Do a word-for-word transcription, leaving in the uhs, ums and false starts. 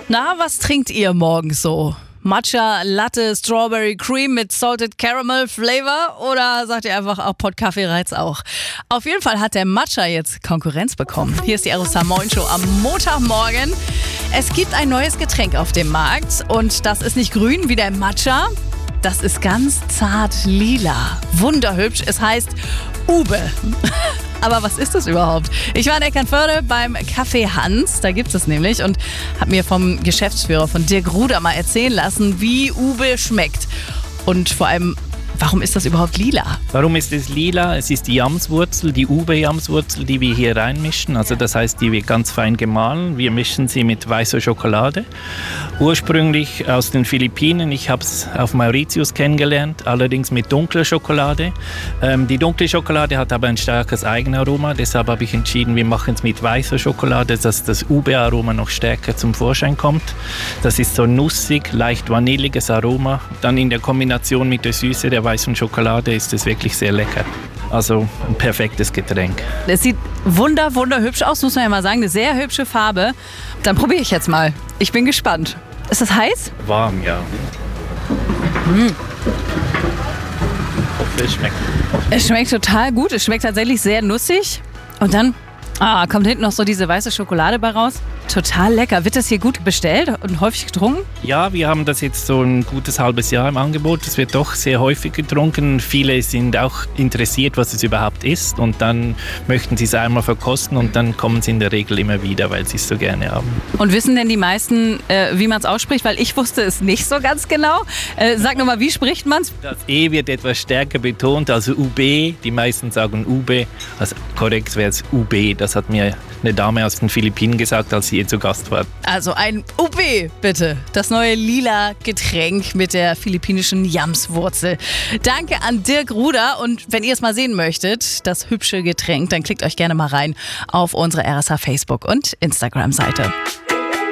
Na, was trinkt ihr morgens so? Matcha, Latte, Strawberry Cream mit Salted Caramel Flavor oder sagt ihr einfach auch Pottkaffee reizt auch? Auf jeden Fall hat der Matcha jetzt Konkurrenz bekommen. Hier ist die Aerosa Moin Show am Montagmorgen. Es gibt ein neues Getränk auf dem Markt und das ist nicht grün wie der Matcha. Das ist ganz zart lila. Wunderhübsch. Es heißt Ube. Aber was ist das überhaupt? Ich war in Eckernförde beim Café Hans, da gibt es nämlich, und habe mir vom Geschäftsführer, von Dirk Ruder, mal erzählen lassen, wie Ube schmeckt. Und vor allem, warum ist das überhaupt lila? Warum ist es lila? Es ist die Jamswurzel, die Ube-Jamswurzel, die wir hier reinmischen. Also das heißt, die wird ganz fein gemahlen. Wir mischen sie mit weißer Schokolade. Ursprünglich aus den Philippinen. Ich habe es auf Mauritius kennengelernt, allerdings mit dunkler Schokolade. Ähm, die dunkle Schokolade hat aber ein starkes Eigenaroma. Deshalb habe ich entschieden, wir machen es mit weißer Schokolade, dass das Ube-Aroma noch stärker zum Vorschein kommt. Das ist so nussig, leicht vanilliges Aroma. Dann in der Kombination mit der Süße der weißen Schokolade ist es wirklich sehr lecker. Also ein perfektes Getränk. Es sieht wunder, wunderhübsch aus, muss man ja mal sagen. Eine sehr hübsche Farbe. Dann probiere ich jetzt mal. Ich bin gespannt. Ist das heiß? Warm, ja. Mm. Es schmeckt. Es schmeckt total gut. Es schmeckt tatsächlich sehr nussig. Und dann ah, kommt hinten noch so diese weiße Schokolade bei raus. Total lecker. Wird das hier gut bestellt und häufig getrunken? Ja, wir haben das jetzt so ein gutes halbes Jahr im Angebot. Es wird doch sehr häufig getrunken. Viele sind auch interessiert, was es überhaupt ist. Und dann möchten sie es einmal verkosten und dann kommen sie in der Regel immer wieder, weil sie es so gerne haben. Und wissen denn die meisten, äh, wie man es ausspricht? Weil ich wusste es nicht so ganz genau. Äh, sag nochmal, wie spricht man es? Das E wird etwas stärker betont, also U B. Die meisten sagen Ube. Also korrekt wäre es U B. Das hat mir eine Dame aus den Philippinen gesagt, als sie hier zu Gast war. Also ein U B, bitte. Das neue lila Getränk mit der philippinischen Jamswurzel. Danke an Dirk Ruder. Und wenn ihr es mal sehen möchtet, das hübsche Getränk, dann klickt euch gerne mal rein auf unsere R S H Facebook- und Instagram-Seite.